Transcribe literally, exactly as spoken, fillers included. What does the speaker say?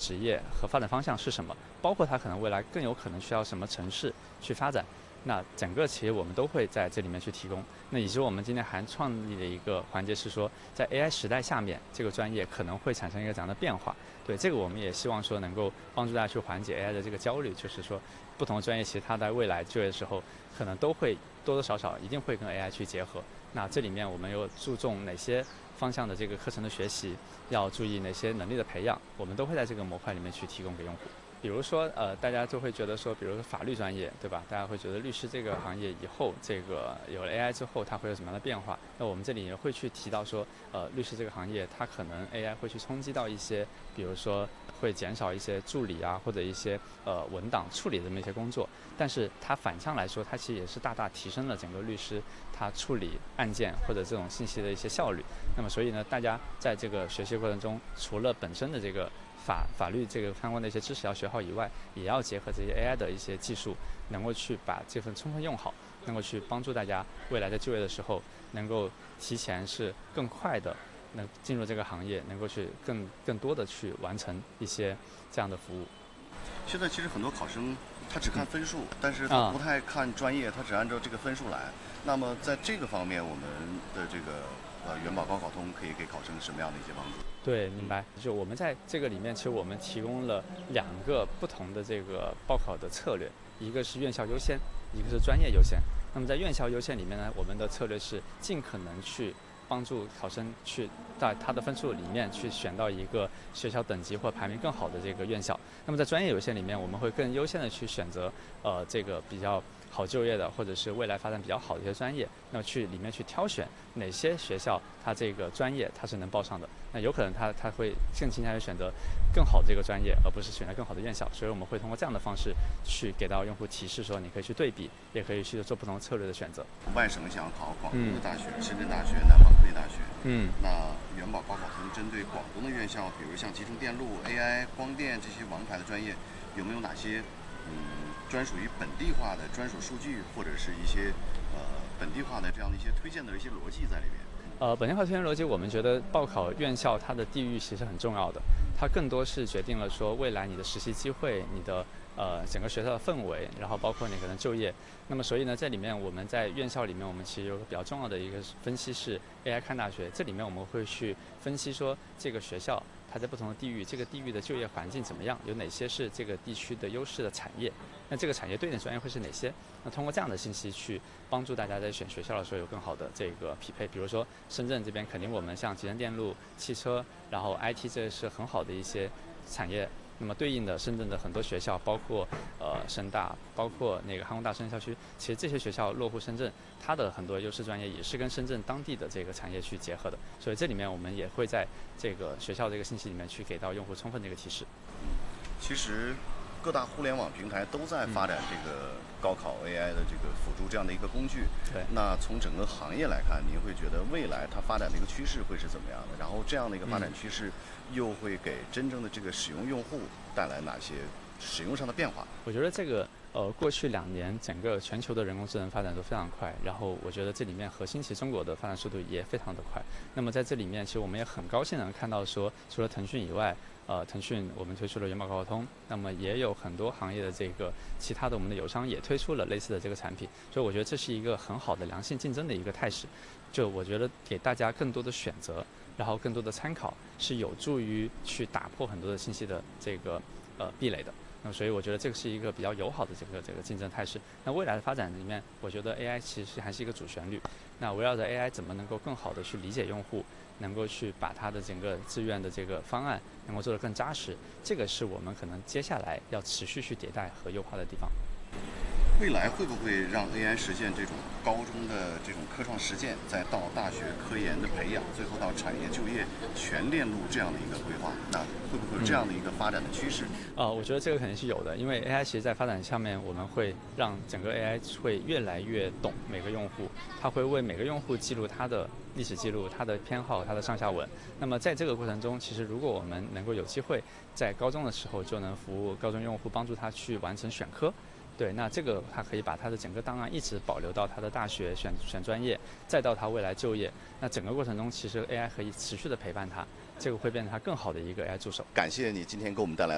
职业和发展方向是什么，包括它可能未来更有可能需要什么城市去发展。那整个企业我们都会在这里面去提供。那以及我们今天还创立了一个环节是说，在 A I 时代下面，这个专业可能会产生一个怎样的变化？对，这个我们也希望说能够帮助大家去缓解 A I 的这个焦虑，就是说不同的专业其实它在未来就业的时候，可能都会多多少少一定会跟 A I 去结合。那这里面我们又注重哪些方向的这个课程的学习，要注意哪些能力的培养，我们都会在这个模块里面去提供给用户。比如说，呃，大家就会觉得说，比如说法律专业，对吧？大家会觉得律师这个行业以后，这个有了 A I 之后，它会有什么样的变化？那我们这里也会去提到说，呃，律师这个行业，它可能 A I 会去冲击到一些，比如说会减少一些助理啊，或者一些呃文档处理的这么一些工作。但是它反向来说，它其实也是大大提升了整个律师他处理案件或者这种信息的一些效率。那么所以呢，大家在这个学习过程中，除了本身的这个法法律这个相关的一些知识要学好以外，也要结合这些 A I 的一些技术，能够去把这份充分用好，能够去帮助大家未来在就业的时候，能够提前是更快的能进入这个行业，能够去更更多的去完成一些这样的服务。 现在其实很多考生他只看分数，嗯、但是他不太看专业，他只按照这个分数来。那么在这个方面，我们的这个呃元宝高考通可以给考生什么样的一些帮助？ 对，明白。就我们在这个里面，其实我们提供了两个不同的这个报考的策略，一个是院校优先，一个是专业优先。那么在院校优先里面呢，我们的策略是尽可能去帮助考生去在他的分数里面去选到一个学校等级或排名更好的这个院校。那么在专业优先里面，我们会更优先的去选择呃这个比较好就业的，或者是未来发展比较好的一些专业，那么去里面去挑选哪些学校它这个专业它是能报上的。那有可能他他会更倾向于选择更好的这个专业，而不是选择更好的院校。所以我们会通过这样的方式去给到用户提示，说你可以去对比，也可以去做不同策略的选择。 外省想考广东的大学，嗯、深圳大学、南方科技大学。 嗯， 那元宝高考通针对广东的院校，比如像集成电路、A I、光电这些王牌的专业，有没有哪些嗯专属于本地化的专属数据，或者是一些呃本地化的这样的一些推荐的一些逻辑在里面？ 呃，本地化推荐逻辑，我们觉得报考院校它的地域其实很重要的，它更多是决定了说未来你的实习机会、你的呃整个学校的氛围，然后包括你可能就业。那么所以呢，在里面我们在院校里面，我们其实有个比较重要的一个分析是 A I 看大学，这里面我们会去分析说这个学校它在不同的地域，这个地域的就业环境怎么样，有哪些是这个地区的优势的产业，那这个产业对应的专业会是哪些？那通过这样的信息去帮助大家在选学校的时候有更好的这个匹配。比如说深圳这边肯定我们像集成电路、汽车，然后 I T 这是很好的一些产业。那么对应的深圳的很多学校，包括呃深大，包括那个汉工大深圳校区，其实这些学校落户深圳，它的很多优势专业也是跟深圳当地的这个产业去结合的。所以这里面我们也会在这个学校这个信息里面去给到用户充分的一个提示。 嗯，其实各大互联网平台都在发展这个高考 A I 的这个辅助这样的一个工具。 对。 那从整个行业来看，您会觉得未来它发展的一个趋势会是怎么样的？然后这样的一个发展趋势又会给真正的这个使用用户带来哪些使用上的变化？ 我觉得这个呃，过去两年整个全球的人工智能发展都非常快，然后我觉得这里面核心其实中国的发展速度也非常的快。那么在这里面，其实我们也很高兴能看到说，除了腾讯以外，呃，腾讯我们推出了元宝高考通，那么也有很多行业的这个其他的我们的友商也推出了类似的这个产品，所以我觉得这是一个很好的良性竞争的一个态势。就我觉得给大家更多的选择，然后更多的参考，是有助于去打破很多的信息的这个呃壁垒的。那所以我觉得这个是一个比较友好的这个这个竞争态势。那未来的发展里面，我觉得 A I 其实还是一个主旋律。那围绕着 A I 怎么能够更好的去理解用户，能够去把它的整个志愿的这个方案能够做得更扎实，这个是我们可能接下来要持续去迭代和优化的地方。 未来会不会让 A I 实现这种高中的这种科创实践，再到大学科研的培养，最后到产业就业全链路这样的一个规划？那会不会有这样的一个发展的趋势？ 嗯、呃，我觉得这个肯定是有的，因为 A I 其实在发展下面，我们会让整个 A I 会越来越懂每个用户，它会为每个用户记录他的历史记录、他的偏好、他的上下文。那么在这个过程中，其实如果我们能够有机会在高中的时候就能服务高中用户，帮助他去完成选科。对，那这个他可以把他的整个档案一直保留到他的大学选选专业，再到他未来就业。那整个过程中，其实 A I 可以持续的陪伴他，这个会变成他更好的一个 A I 助手。 感谢你今天给我们带来